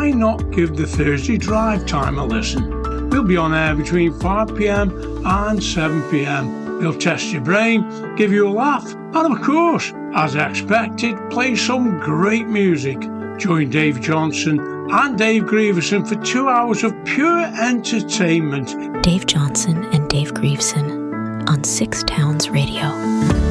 why not give the Thursday Drive Time a listen? We'll be on air between 5pm and 7pm. We'll test your brain, give you a laugh, and of course, as expected, play some great music. Join Dave Johnson and Dave Grieveson for 2 hours of pure entertainment. Dave Johnson and Dave Grieveson on Six Towns Radio.